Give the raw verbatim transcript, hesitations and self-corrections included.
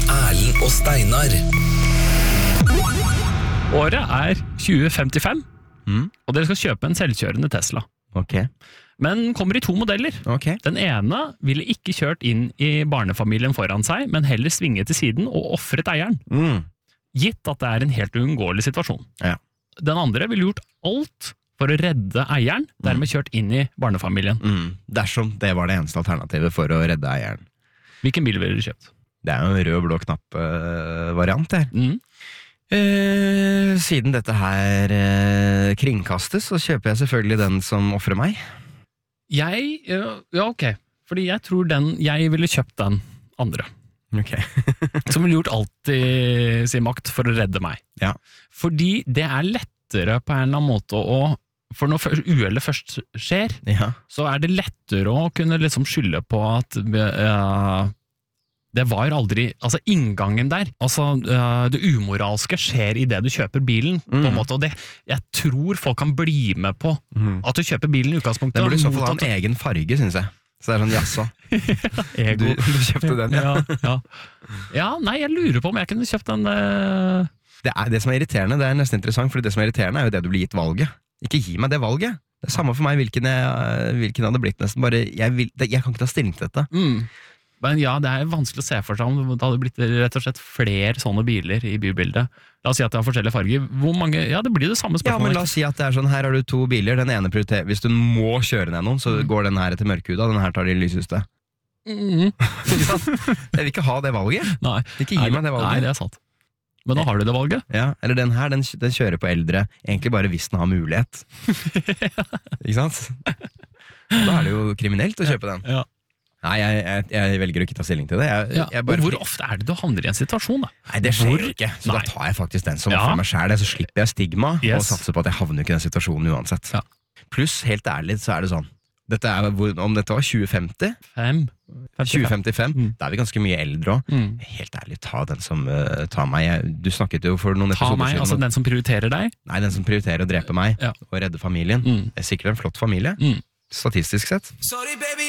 Erlend og Steinar. Året er tjue femtifem, Mm. og dere skal kjøpe en selvkjørende Tesla. Ok. Men kommer i to modeller. Ok. Den ene ville ikke kjørt inn i barnefamilien foran seg, men heller svinget til siden og offret eieren. Mm. Gitt at det er en helt uunngåelig situasjon. Ja. Den andre ville gjort alt for å redde eieren, dermed kjørt inn i barnefamilien. Mm. Dersom det var det eneste alternativet for å redde eieren. Hvilken bil ville dere kjøpt? Det er jo en rød og blå knapp-variant her. Mm. Eh, siden dette her eh, kringkastes, så kjøper jeg selvfølgelig den som offrer meg. Jeg, ja, ja, ok. Fordi jeg tror den, jeg ville kjøpt den andre. Ok. Som ville gjort alt i sin makt for å redde meg. Ja. Fordi det er lettere på en eller annen måte å, for når uhellet først skjer, Ja. så er det lettere å kunne liksom skylde på at uh, det var aldri, altså inngangen der, altså uh, det umoralske skjer i det du kjøper bilen, på en Mm. måte, og det, jeg tror folk kan bli med på Mm. at du kjøper bilen i utgangspunktet. Den burde i så fall ha mot en at- egen farge, synes jeg. Så det er sånn, jaså. Ego. Du, du kjøpte den, ja. Ja, ja. ja, nei, jeg lurer på om jeg kunne kjøpt den uh, Det, er, det som er irriterende, det er nesten interessant, fordi det som er irriterende er jo det du blir gitt valget. Ikke gi meg det valget. Det er samme for meg hvilken jeg, hvilken jeg hadde blitt nesten. Bare, jeg, vil, det, jeg kan ikke ta stilling til dette. mm. Men ja, det er vanskelig å se for seg om det hadde blitt rett og slett flere sånne biler i bybildet. La oss si at det har forskjellige farger. Hvor mange? Ja, det blir det samme Ja, men spørsmålet. la oss si at det er sånn, her har du to biler, den ene prioriterer, hvis du må kjøre ned noen, så går den her etter mørkhuda, den her tar de lyshuste. Mhm. Jeg vil ikke ha det valget. Nei. Ikke gi Nei, meg det valget. Nei, det er sant. Men nå har du det valget. Ja, eller den her, den, den kjører på eldre, egentlig bare hvis den har mulighet. Ikke sant? Da er det jo kriminelt å kjøpe den. Ja. Nei, jeg, jeg, jeg velger å ikke ta stilling til det. Jeg, Ja. jeg bare, Hvor ofte er det du havner i en situasjon, da? Nei, det skjer Hvor- jo ikke. Så Nei. da tar jeg faktisk den som Ja. for meg selv, så slipper jeg stigma, og Yes. satser på at jeg havner ikke i den situasjonen uansett. Ja. Pluss, helt ærlig, så er det sånn. Dette er, hvor- om dette var tjue femti, Fem. tjue femtifem, Mm. da er vi ganske mye eldre også. Mm. Helt ærlig, ta den som uh, tar meg. Jeg, du snakket jo for noen Ta episoder meg, siden. altså om- den som prioriterer deg. Nei, den som prioriterer å drepe meg Ja. og redde familien. Mm. Det er sikkert en flott familie, Mm. statistisk sett. Sorry, baby.